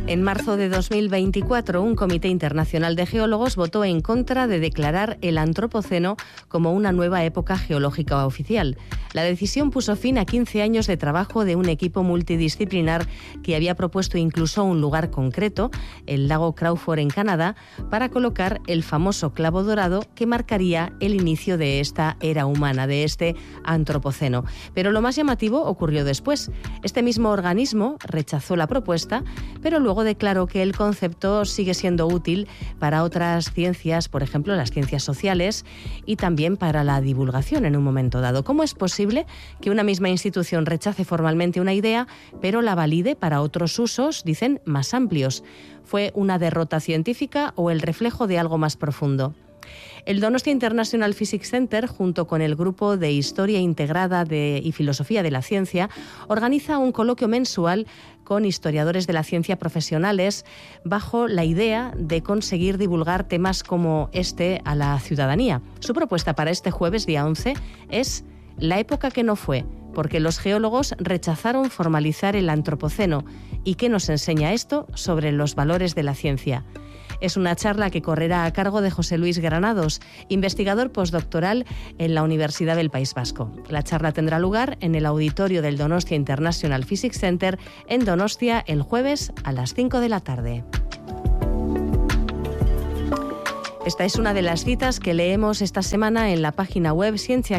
En marzo de 2024, un comité internacional de geólogos votó en contra de declarar el Antropoceno como una nueva época geológica oficial. La decisión puso fin a 15 años de trabajo de un equipo multidisciplinar que había propuesto incluso un lugar concreto, el lago Crawford en Canadá, para colocar el famoso clavo dorado que marcaría el inicio de esta era humana, de este Antropoceno. Pero lo más llamativo ocurrió después. Este mismo organismo rechazó la propuesta, pero luego declaró que el concepto sigue siendo útil para otras ciencias, por ejemplo, las ciencias sociales, y también para la divulgación en un momento dado. ¿Cómo es posible que una misma institución rechace formalmente una idea, pero la valide para otros usos, dicen, más amplios? ¿Fue una derrota científica o el reflejo de algo más profundo? El Donostia International Physics Center, junto con el Grupo de Historia Integrada y Filosofía de la Ciencia, organiza un coloquio mensual con historiadores de la ciencia profesionales bajo la idea de conseguir divulgar temas como este a la ciudadanía. Su propuesta para este jueves, día 11, es La época que no fue, porque los geólogos rechazaron formalizar el Antropoceno. ¿Y qué nos enseña esto sobre los valores de la ciencia? Es una charla que correrá a cargo de José Luis Granados, investigador postdoctoral en la Universidad del País Vasco. La charla tendrá lugar en el auditorio del Donostia International Physics Center en Donostia el jueves a las 5 de la tarde. Esta es una de las citas que leemos esta semana en la página web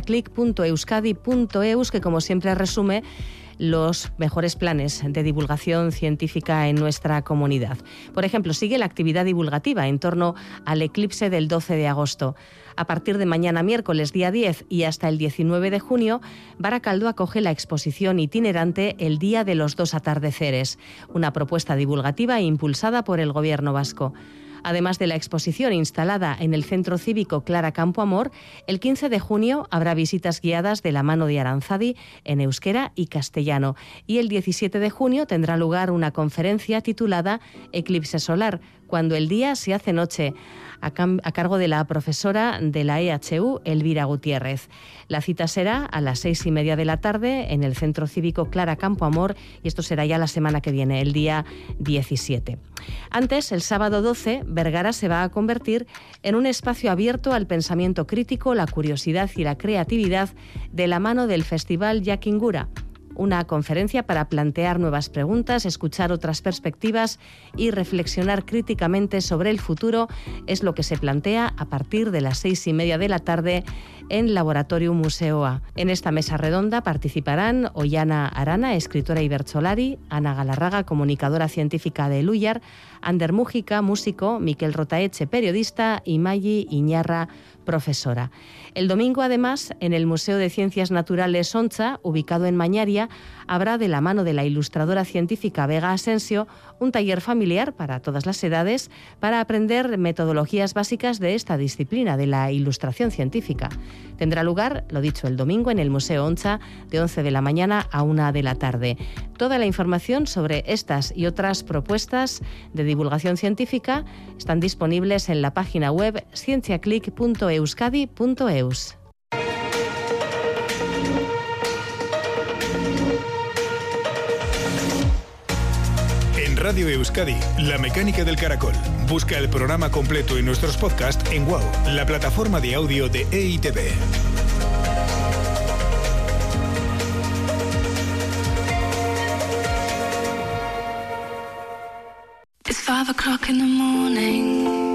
cienciaclick.euskadi.eus, que como siempre resume los mejores planes de divulgación científica en nuestra comunidad. Por ejemplo, sigue la actividad divulgativa en torno al eclipse del 12 de agosto. A partir de mañana miércoles día 10 y hasta el 19 de junio, Baracaldo acoge la exposición itinerante El Día de los Dos Atardeceres, una propuesta divulgativa impulsada por el Gobierno vasco. Además de la exposición instalada en el Centro Cívico Clara Campoamor, el 15 de junio habrá visitas guiadas de la mano de Aranzadi en euskera y castellano. Y el 17 de junio tendrá lugar una conferencia titulada Eclipse solar, cuando el día se hace noche, a cargo de la profesora de la EHU, Elvira Gutiérrez. La cita será a las 6:30 de la tarde en el Centro Cívico Clara Campoamor, y esto será ya la semana que viene, el día 17. Antes, el sábado 12, Bergara se va a convertir en un espacio abierto al pensamiento crítico, la curiosidad y la creatividad de la mano del Festival Jakingura. Una conferencia para plantear nuevas preguntas, escuchar otras perspectivas y reflexionar críticamente sobre el futuro es lo que se plantea a partir de las 6:30 de la tarde en Laboratorium Museoa. En esta mesa redonda participarán Ollana Arana, escritora y bertsolari, Ana Galarraga, comunicadora científica de Eluyar, Ander Mújica, músico, Miquel Rotaeche, periodista, y Maggi Iñarra, profesora. El domingo, además, en el Museo de Ciencias Naturales Ontza, ubicado en Mañaria, habrá, de la mano de la ilustradora científica Vega Asensio, un taller familiar para todas las edades para aprender metodologías básicas de esta disciplina, de la ilustración científica. Tendrá lugar, lo dicho, el domingo en el Museo Ontza, de 11 de la mañana a 1 de la tarde. Toda la información sobre estas y otras propuestas de divulgación científica están disponibles en la página web cienciaclick.euskadi.eus. En Radio Euskadi, La Mecánica del Caracol. Busca el programa completo y nuestros podcasts en WOW, la plataforma de audio de EITV. It's 5 o'clock in the morning.